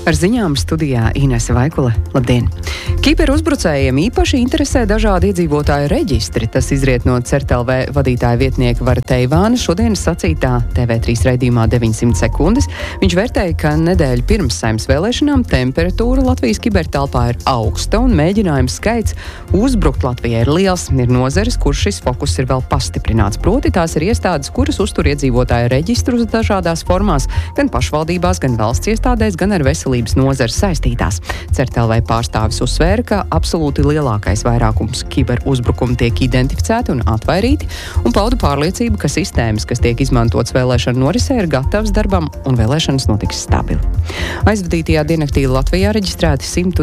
Ar ziņām studijā Inese Vaikule. Labdien! Kiberuzbrucējiem īpaši interesē dažādi iedzīvotāju reģistri. Tas izriet no CERT.LV vadītāja vietnieka Vara Teivāna šodienas sacītā TV3 raidījumā 900 sekundes. Viņš vērtēja, ka nedēļu pirms Saeimas vēlēšanām temperatūra Latvijas kibertelpā ir augsta un mēģinājumu skaits uzbrukt Latvijai ir liels. Ir nozeres, kur šis fokus ir vēl pastiprināts. Proti tās ir iestādes, kuras uztur iedzīvotāju reģistrus dažādās formās, gan pašvaldībās, gan valsts iestādēs, gan ar veselības nozares saistītās. CERT.LV pārstāvis uzsvēra, ka absolūti lielākais vairākums kiberuzbrukumu tiek identificēti un atvairīti, un pauda pārliecību, ka sistēmas, kas tiek izmantotas vēlēšanu norisē, ir gatavas darbam un vēlēšanas notiks stabili. Aizvadītajā diennaktī Latvijā reģistrēti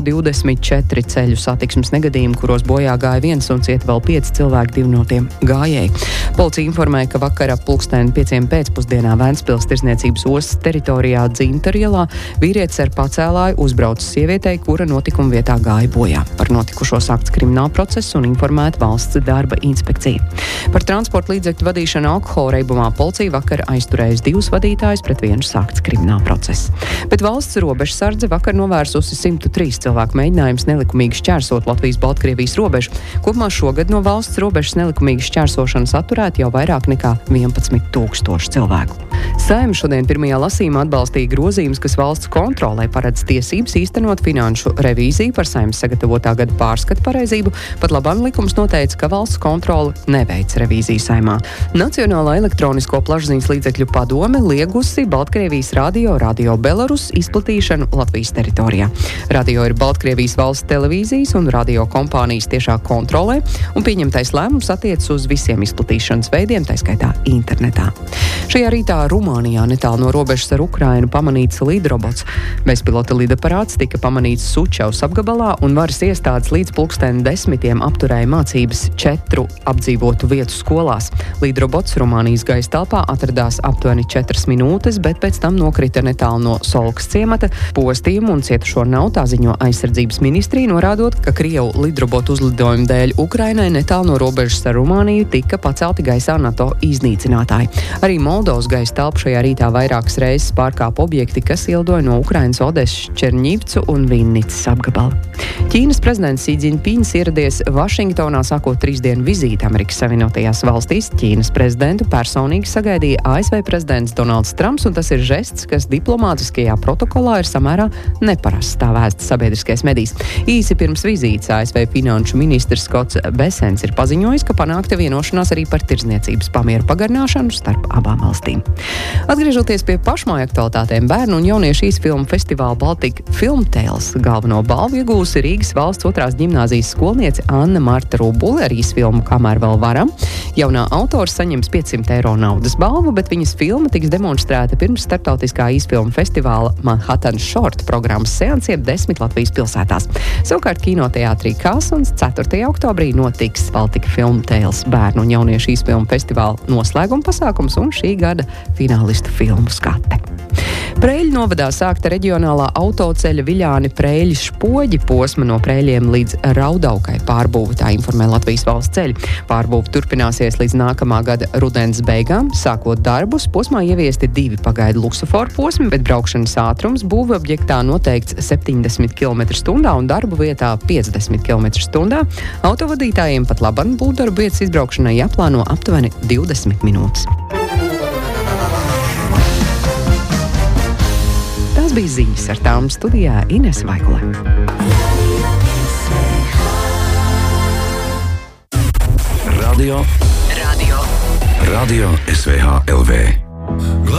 124 ceļu satiksmes negadījumi, kuros bojā gāja viens un cieta vēl 5 cilvēki, 2 no tiem gājēji. Policija informēja, ka vakar ap 5:00 pēcpusdienā Ventspils tirsniecības ostas teritorijā Dzintaru ielā vīrietis ar pacēlāju uzbraucis sievietei, kura notikuma vietā gāja bojā. Par notikušo sākts krimināla process un informēta valsts darba inspekcija. Par transporta līdzekļu vadīšanu alkohola reibumā policija vakar aizturējusi 2 vadītājus, pret vienu sākts krimināla process. Bet valsts robežsardze vakar novērsusi 103 cilvēku mēģinājumus nelikumīgi šķērsot Latvijas-Baltkrievijas robežu. Kopumā šogad no valsts robežas nelikumīgi šķērsošanas atturēti jau vairāk nekā 11,000 cilvēku. Saeima šodien pirmajā lasījumā atbalstīja grozījumus, kas valsts kontrolē paredz tiesības īstenot finanšu revīziju par Saeimas sagatavotā gada pārskatu pareizību. Pat labāk likums noteica, ka valsts kontrole neveic revīziju Saeimā. Nacionālā elektronisko plašsaziņas līdzekļu padome liegusi Baltkrievijas Radio Belarus izplatīšanu Latvijas teritorijā. Radio ir Baltkrievijas valsts televīzijas un radio kompānijas tiešā kontrolē, un pieņemtais lēmums attiecas uz visiem izplatīšanas veidiem, tā skaitā internetā. Šajā rītā Rumānijā netālu no robežas ar Ukrainu pamanīts lidrobots. Bezpilota lidaparāts tika pamanīts Sučevas apgabalā, un varas iestādes līdz 10:00 apturēja mācības 4 apdzīvotu vietu skolās. Lidrobots Rumānijas gaisa telpā atradās aptuveni 4 minūtes, bet pēc tam nokrita netālu no Solkas ciemata. Postījumu un cietušo nav, tā ziņo aizsardzības ministrija, norādot, ka Krievu lidrobotu uzlidojumu dēļ Ukrainai netālu no robežas ar Rumāniju tika pacelti gaisā NATO iznīcinātāji. Arī Moldovas gaisa telpu šajā rītā vairākas reizes pārkāpa objekti, kas ielidoja no Ukrainas Odesas, Čerņivcu un Vinnicas apgabala. Ķīnas prezidents Xi Jinpings ieradies Vašingtonā sākot 3 dienu vizīti Amerikas Savienotajās valstīs. Ķīnas prezidentu personīgi sagaidīja ASV prezidents Donalds Trumps, un tas ir žests, kas diplomātiskajā protokolā ir samērā neparasts, tā vēsta sabiedriskais medijs. Īsi pirms vizītes ASV finanšu ministrs Skots Besens ir paziņojis, ka panākta vienošanās arī par tirdzniecības pamieru pagarināšanu starp abām valstīm. Atgriežoties pie pašmāju aktualitātēm, bērnu un jauniešu īsfilmu festivāla Baltika Film Tales galveno balvu iegūsi Rīgas valsts 2. ģimnāzijas skolniece Anna Marta Rubule ar īsfilmu Kamēr vēl varam. Jaunā autora saņems 500 eiro naudas balvu, bet viņas filma tiks demonstrēta pirms starptautiskā īsfilmu festivāla Manhattan Short programmas seansiem 10 Latvijas pilsētās. Savukārt kinoteātrī Kālsons 4. oktobrī notiks Baltika Film Tales bērnu un jauniešu īsfilmu festivāla noslēguma pasākums un šī gada finālistu filmu skate. Preiļu novadā sākta reģionālā autoceļa Viļāni Preiļi Špoģi posma no Preiļiem līdz Raudaukai pārbūve, tā informē Latvijas valsts ceļi. Pārbūve turpināsies līdz nākamā gada rudens beigām. Sākot darbus, posmā ieviesti 2 pagaidu luksuforu posmi, bet braukšanas ātrums būve objektā noteikts 70 km/h un darbu vietā 50 km/h. Autovadītājiem pat laban būvdarbu vietas izbraukšanai jāplāno aptuveni 20 minūtes. Tās bija ziņas, ar tām studijā Inese Vaikule. Radio SVH LV.